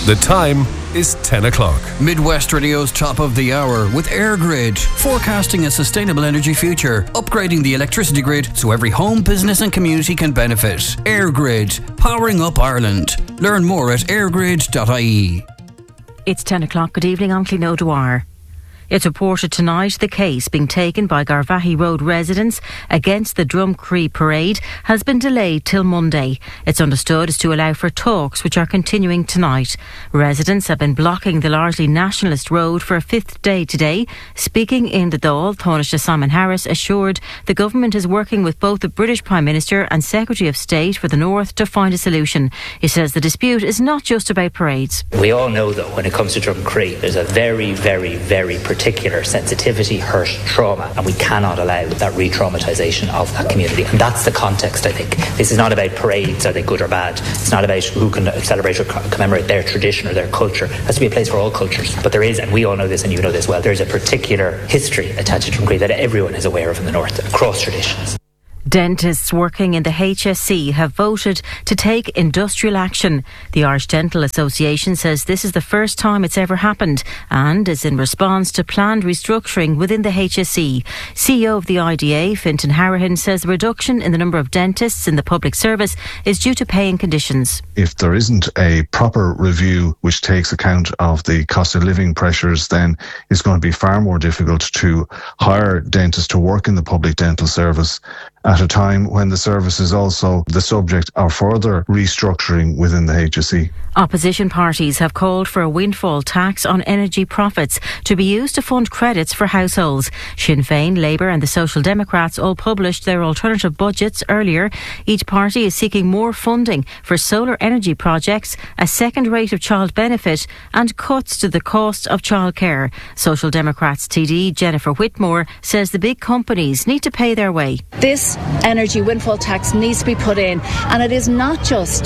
The time is 10 o'clock. Midwest Radio's top of the hour with EirGrid, forecasting a sustainable energy future, upgrading the electricity grid so every home, business and community can benefit. EirGrid, powering up Ireland. Learn more at eirgrid.ie. It's 10 o'clock. Good evening, I'm Clín O'Dwyer. It's reported tonight the case being taken by Garvaghey Road residents against the Drumcree parade has been delayed till Monday. It's understood as to allow for talks which are continuing tonight. Residents have been blocking the largely nationalist road for a fifth day today. Speaking in the Dáil, Taoiseach Simon Harris assured the government is working with both the British Prime Minister and Secretary of State for the North to find a solution. He says the dispute is not just about parades. We all know that when it comes to Drumcree, there's a very, very, very particular sensitivity, hurt, trauma, and we cannot allow that re-traumatisation of that community. And that's the context, I think. This is not about parades, are they good or bad? It's not about who can celebrate or commemorate their tradition or their culture. It has to be a place for all cultures. But there is, and we all know this and you know this well, there's a particular history attached to Drumcree that everyone is aware of in the North, across traditions. Dentists working in the HSE have voted to take industrial action. The Irish Dental Association says this is the first time it's ever happened and is in response to planned restructuring within the HSE. CEO of the IDA, Fintan Harahan, says the reduction in the number of dentists in the public service is due to paying conditions. If there isn't a proper review which takes account of the cost of living pressures, then it's going to be far more difficult to hire dentists to work in the public dental service at a time when the service is also the subject of further restructuring within the HSE. Opposition parties have called for a windfall tax on energy profits to be used to fund credits for households. Sinn Féin, Labour and the Social Democrats all published their alternative budgets earlier. Each party is seeking more funding for solar energy projects, a second rate of child benefit and cuts to the cost of childcare. Social Democrats TD Jennifer Whitmore says the big companies need to pay their way. This energy windfall tax needs to be put in, and it is not just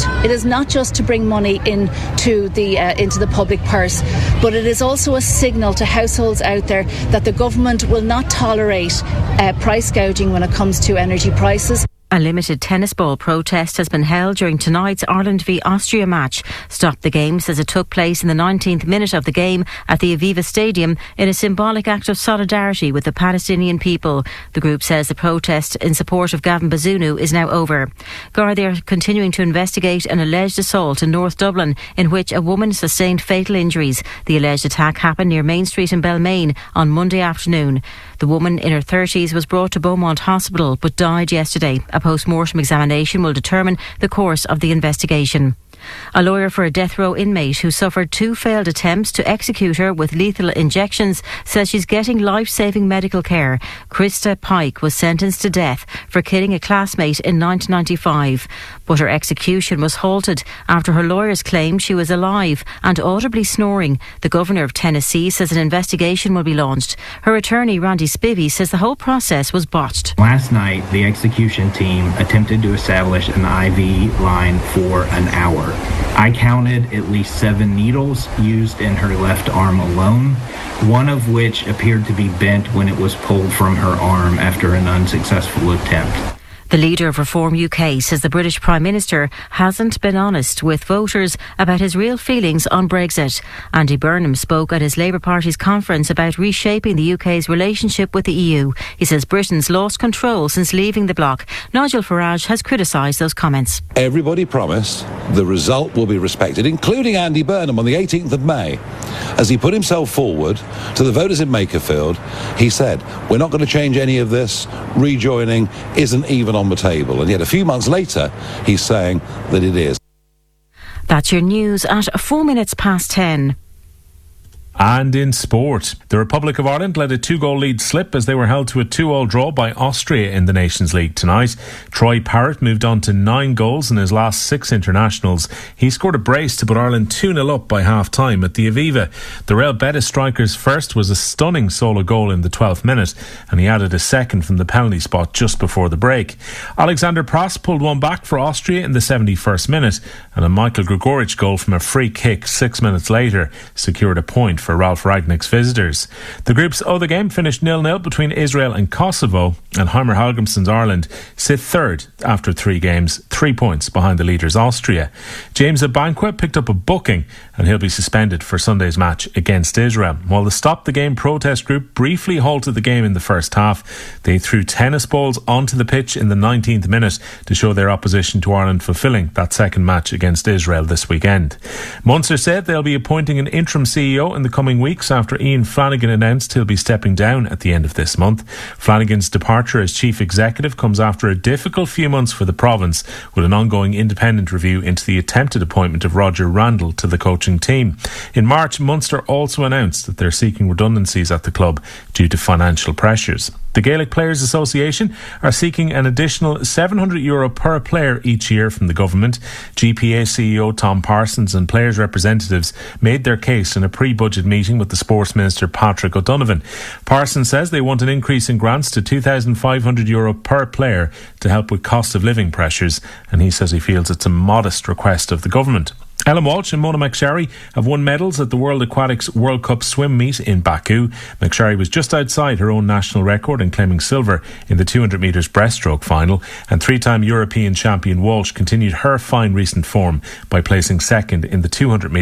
to bring money into the public purse, but it is also a signal to households out there that the government will not tolerate price gouging when it comes to energy prices. A limited tennis ball protest has been held during tonight's Ireland v Austria match. Stop the Game says it took place in the 19th minute of the game at the Aviva Stadium in a symbolic act of solidarity with the Palestinian people. The group says the protest in support of Gavin Bazunu is now over. Gardaí are continuing to investigate an alleged assault in North Dublin in which a woman sustained fatal injuries. The alleged attack happened near Main Street in Balmain on Monday afternoon. The woman in her 30s was brought to Beaumont Hospital but died yesterday. A post-mortem examination will determine the course of the investigation. A lawyer for a death row inmate who suffered 2 failed attempts to execute her with lethal injections says she's getting life-saving medical care. Krista Pike was sentenced to death for killing a classmate in 1995, but her execution was halted after her lawyers claimed she was alive and audibly snoring. The Governor of Tennessee says an investigation will be launched. Her attorney Randy Spivey says the whole process was botched. Last night, the execution team attempted to establish an IV line for an hour. I counted at least 7 needles used in her left arm alone, one of which appeared to be bent when it was pulled from her arm after an unsuccessful attempt. The leader of Reform UK says the British Prime Minister hasn't been honest with voters about his real feelings on Brexit. Andy Burnham spoke at his Labour Party's conference about reshaping the UK's relationship with the EU. He says Britain's lost control since leaving the bloc. Nigel Farage has criticised those comments. Everybody promised the result will be respected, including Andy Burnham on the 18th of May. As he put himself forward to the voters in Makerfield, he said, we're not going to change any of this. Rejoining isn't even on the table. And yet a few months later, he's saying that it is. That's your news at 4 minutes past 10. And in sport, the Republic of Ireland let a 2-goal lead slip as they were held to a 2-2 draw by Austria in the Nations League tonight. Troy Parrott moved on to 9 goals in his last 6 internationals. He scored a brace to put Ireland 2-0 up by half-time at the Aviva. The Real Betis striker's first was a stunning solo goal in the 12th minute, and he added a second from the penalty spot just before the break. Alexander Prost pulled one back for Austria in the 71st minute, and a Michael Grigoric goal from a free kick 6 minutes later secured a point for Ralph Ragnick's visitors. The group's other game finished 0-0 between Israel and Kosovo, and Heimer Hallgrimsson's Ireland sit third after 3 games, 3 points behind the leaders Austria. James Abankwah picked up a booking and he'll be suspended for Sunday's match against Israel. While the Stop the Game protest group briefly halted the game in the first half, they threw tennis balls onto the pitch in the 19th minute to show their opposition to Ireland fulfilling that second match against Israel this weekend. Munster said they'll be appointing an interim CEO in the coming weeks after Ian Flanagan announced he'll be stepping down at the end of this month. Flanagan's departure as chief executive comes after a difficult few months for the province, with an ongoing independent review into the attempted appointment of Roger Randall to the coaching team. In March, Munster also announced that they're seeking redundancies at the club due to financial pressures. The Gaelic Players Association are seeking an additional €700 per player each year from the government. GPA CEO Tom Parsons and players' representatives made their case in a pre-budget meeting with the Sports Minister Patrick O'Donovan. Parsons says they want an increase in grants to €2,500 per player to help with cost of living pressures, and he says he feels it's a modest request of the government. Ellen Walsh and Mona McSharry have won medals at the World Aquatics World Cup swim meet in Baku. McSharry was just outside her own national record in claiming silver in the 200 metres breaststroke final, and 3-time European champion Walsh continued her fine recent form by placing second in the 200 metres